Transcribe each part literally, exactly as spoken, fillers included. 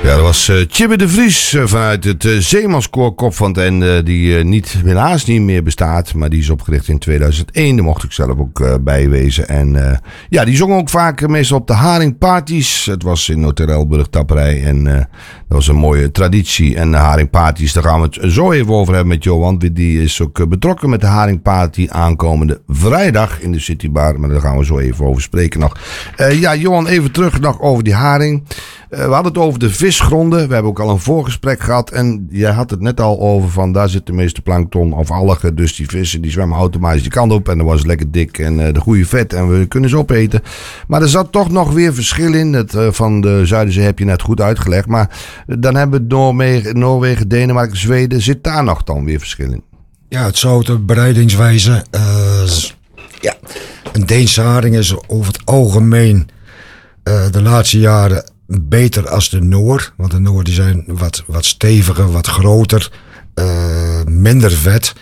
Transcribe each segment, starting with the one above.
Ja, dat was uh, Tjibbe de Vries uh, vanuit het uh, Zeemanskoor Kop van den Ende, die uh, niet, helaas niet meer bestaat, maar die is opgericht in tweeduizend één. Daar mocht ik zelf ook uh, bij wezen. En uh, ja, die zong ook vaak uh, meestal op de haringparties. Het was in Hotel Elburg Tapperij en uh, dat was een mooie traditie. En de haringparties, daar gaan we het zo even over hebben met Johan. Die is ook uh, betrokken met de haringparty aankomende vrijdag in de Citybar. Maar daar gaan we zo even over spreken nog. Uh, ja, Johan, even terug nog over die haring. Uh, we hadden het over de visgronden. We hebben ook al een voorgesprek gehad. En jij had het net al over van daar zit de meeste plankton of algen. Dus die vissen die zwemmen automatisch die kant op. En dat was lekker dik en uh, de goede vet. En we kunnen ze opeten. Maar er zat toch nog weer verschil in. Het uh, van de Zuiderzee heb je net goed uitgelegd. Maar uh, dan hebben we Noorwegen, Noorwegen, Denemarken, Zweden. Zit daar nog dan weer verschil in? Ja, het zou de bereidingswijze. Uh, ja, een Deense haring is over het algemeen uh, de laatste jaren beter als de Noor. Want de Noor die zijn wat, wat steviger, wat groter, uh, minder vet.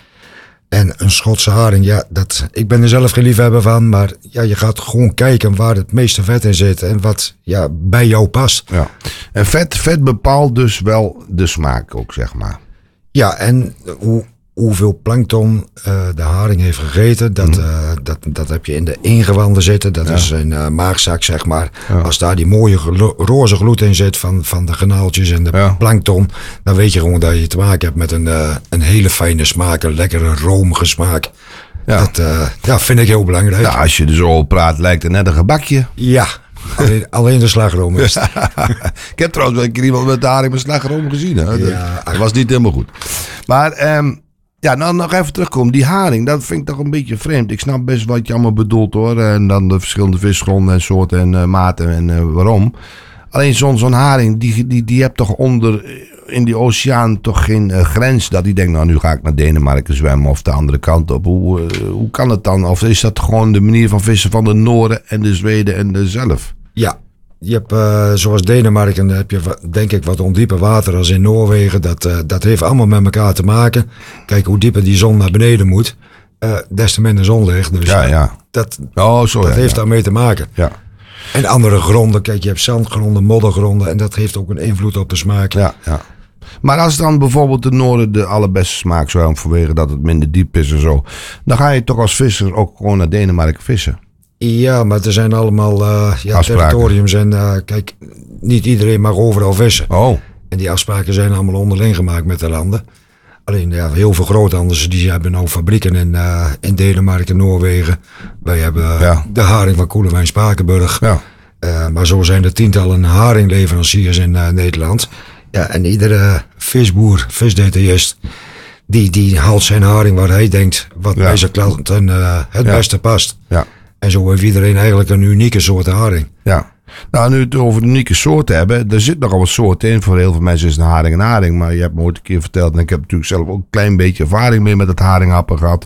En een Schotse haring, ja, dat, ik ben er zelf geen liefhebber van. Maar ja, je gaat gewoon kijken waar het meeste vet in zit. En wat ja, bij jou past. Ja. En vet, vet bepaalt dus wel de smaak ook, zeg maar. Ja, en hoe... hoeveel plankton uh, de haring heeft gegeten, dat, uh, dat, dat heb je in de ingewanden zitten. Dat ja. is een uh, maagzak, zeg maar. Ja. Als daar die mooie glo- roze gloed in zit van, van de granaaltjes en de ja. plankton, dan weet je gewoon dat je te maken hebt met een, uh, een hele fijne smaak, een lekkere romige smaak. Ja. Dat uh, ja, vind ik heel belangrijk. Ja, als je er zo op praat, lijkt het net een gebakje. Ja. Alleen, alleen de slagroom is het. Ik heb trouwens wel een keer iemand met de haring met slagroom gezien. Hè? Ja, dat was niet helemaal goed. Maar... Um, Ja, nou nog even terugkomen. Die haring, dat vind ik toch een beetje vreemd. Ik snap best wat je allemaal bedoelt hoor. En dan de verschillende visgronden en soorten en uh, maten en uh, waarom. Alleen zo'n zo'n haring, die, die, die hebt toch onder in die oceaan toch geen uh, grens. Dat die denkt, nou nu ga ik naar Denemarken zwemmen of de andere kant op. Hoe, uh, hoe kan het dan? Of is dat gewoon de manier van vissen van de Noorden en de Zweden en de zelf? Ja. Je hebt, uh, zoals Denemarken, heb je denk ik wat ondieper water als in Noorwegen. Dat, uh, dat heeft allemaal met elkaar te maken. Kijk, hoe dieper die zon naar beneden moet, uh, des te minder zonlicht. Dus ja, ja. dat, oh, zo, dat ja, heeft ja. daarmee te maken. Ja. En andere gronden, kijk, je hebt zandgronden, moddergronden. En dat heeft ook een invloed op de smaak. Ja, ja. Maar als dan bijvoorbeeld de Noorden de allerbeste smaak zou hebben vanwege dat het minder diep is en zo. Dan ga je toch als visser ook gewoon naar Denemarken vissen. Ja, maar er zijn allemaal uh, ja, territoriums en uh, kijk, niet iedereen mag overal vissen. Oh. En die afspraken zijn allemaal onderling gemaakt met de landen. Alleen ja, heel veel groothandels die hebben nou fabrieken in, uh, in Denemarken, Noorwegen. Wij hebben uh, ja. de haring van Koelewijn Spakenburg. Ja. Uh, maar zo zijn er tientallen haringleveranciers in uh, Nederland. Ja, en iedere visboer, visdetailist, die, die haalt zijn haring waar hij denkt wat ja. bij zijn klanten uh, het ja. beste past. Ja. En zo heeft iedereen eigenlijk een unieke soort haring. Ja. Nou, nu het over unieke soorten hebben. Er zit nogal wat soorten in. Voor heel veel mensen is een haring een haring. Maar je hebt me ooit een keer verteld. En ik heb natuurlijk zelf ook een klein beetje ervaring mee met het haringhappen gehad.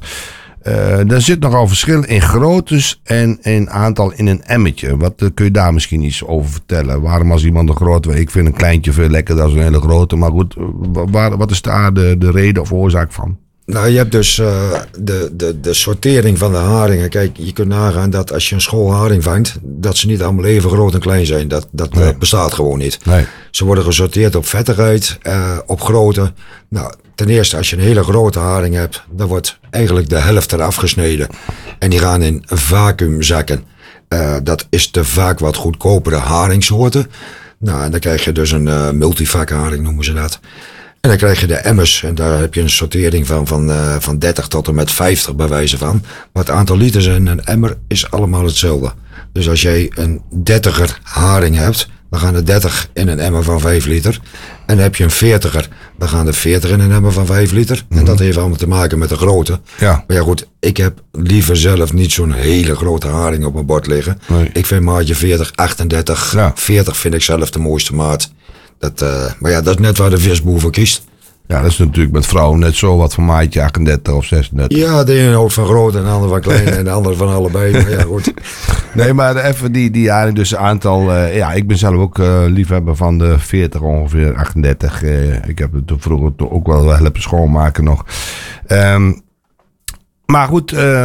Uh, er zit nogal verschil in groottes en in aantal in een emmetje. Wat uh, kun je daar misschien iets over vertellen? Waarom als iemand een grote... Ik vind een kleintje veel lekkerder dan een hele grote. Maar goed, waar, wat is daar de, de reden of oorzaak van? Nou, je hebt dus uh, de, de, de sortering van de haringen. Kijk, je kunt nagaan dat als je een schoolharing vangt, dat ze niet allemaal even groot en klein zijn. Dat, dat nee. uh, bestaat gewoon niet. Nee. Ze worden gesorteerd op vettigheid, uh, op grootte. Nou, ten eerste, als je een hele grote haring hebt, dan wordt eigenlijk de helft eraf gesneden. En die gaan in vacuümzakken. Uh, dat is te vaak wat goedkopere haringsoorten. Nou, en dan krijg je dus een uh, multivakharing, noemen ze dat. En dan krijg je de emmers. En daar heb je een sortering van, van, uh, van dertig tot en met vijftig bij wijze van. Maar het aantal liters in een emmer is allemaal hetzelfde. Dus als jij een dertiger haring hebt, dan gaan er dertig in een emmer van vijf liter. En dan heb je een veertiger, dan gaan er veertig in een emmer van vijf liter. Mm-hmm. En dat heeft allemaal te maken met de grootte. Ja. Maar ja goed, ik heb liever zelf niet zo'n hele grote haring op mijn bord liggen. Nee. Ik vind maatje veertig, achtendertig, ja. veertig vind ik zelf de mooiste maat. Dat, uh, maar ja, dat is net waar de visboer voor kiest. Ja, dat is natuurlijk met vrouwen net zo. Wat voor maatje, achtendertig of zesendertig. Ja, de ene houdt van groot en de andere van klein en de andere van allebei. Maar ja, goed. Nee, maar even die, die haring, dus aantal... Uh, ja, ik ben zelf ook uh, liefhebber van de veertig ongeveer, achtendertig. Uh, ik heb het vroeger ook wel helpen schoonmaken nog. Um, maar goed... Uh,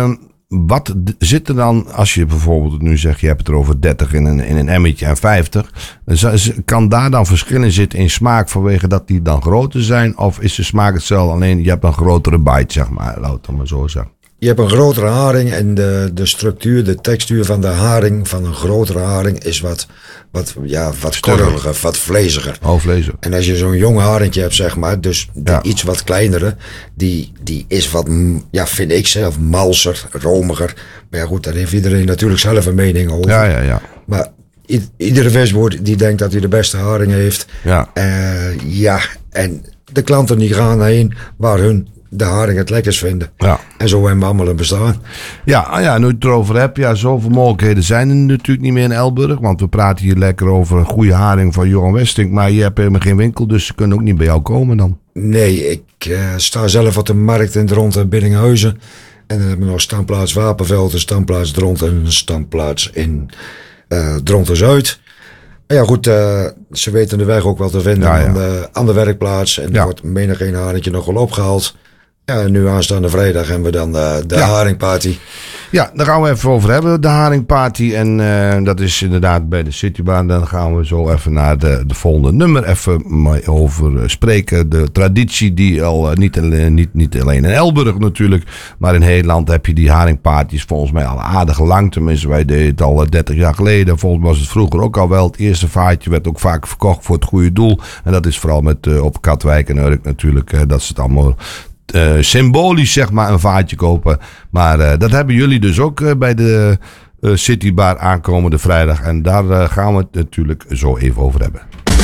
wat d- zit er dan, als je bijvoorbeeld nu zegt, je hebt het er over dertig in een, in een emmetje en vijftig. Z- kan daar dan verschillen zitten in smaak vanwege dat die dan groter zijn? Of is de smaak hetzelfde, alleen je hebt een grotere bite, zeg maar. Laat het dan maar zo zeggen. Je hebt een grotere haring en de, de structuur, de textuur van de haring, van een grotere haring, is wat, wat, ja, wat korreliger, wat vleesiger. Oh, vleesiger. En als je zo'n jong haringje hebt, zeg maar, dus de Ja. iets wat kleinere, die, die is wat, ja, vind ik zelf, malser, romiger. Maar ja, goed, daar heeft iedereen natuurlijk zelf een mening over. Ja, ja, ja. Maar i- iedere visboer die denkt dat hij de beste haring heeft. Ja. Uh, ja, en de klanten die gaan heen waar hun de haring het lekkers vinden. Ja. En zo hebben we allemaal een bestaan. Ja, ah ja, nu je het erover hebt, ja, zoveel mogelijkheden zijn er natuurlijk niet meer in Elburg. Want we praten hier lekker over een goede haring van Johan Westink. Maar je hebt helemaal geen winkel, dus ze kunnen ook niet bij jou komen dan. Nee, ik uh, sta zelf op de markt in Dronten en Biddinghuizen. En dan hebben we nog standplaats Wapenveld, een standplaats Dronten en een standplaats in uh, Dronten-Zuid. Maar ja goed, uh, ze weten de weg ook wel te vinden Ja, ja. Aan, de, aan de werkplaats. En er Ja. wordt menig een haringje nog wel opgehaald. Ja, en nu aanstaande vrijdag hebben we dan uh, de Ja. haringparty. Ja, daar gaan we even over hebben, de haringparty. En uh, dat is inderdaad bij de Citybar. Dan gaan we zo even naar de, de volgende nummer even maar over uh, spreken. De traditie die al uh, niet, alleen, niet, niet alleen in Elburg natuurlijk, maar in heel land heb je die haringparties volgens mij al aardig lang. Tenminste, wij deden het al uh, dertig jaar geleden. Volgens mij was het vroeger ook al wel. Het eerste vaartje werd ook vaak verkocht voor het goede doel. En dat is vooral met uh, op Katwijk en Urk natuurlijk, uh, dat ze het allemaal Uh, symbolisch zeg maar een vaartje kopen. Maar uh, dat hebben jullie dus ook uh, bij de uh, Citybar aankomende vrijdag. En daar uh, gaan we het natuurlijk zo even over hebben.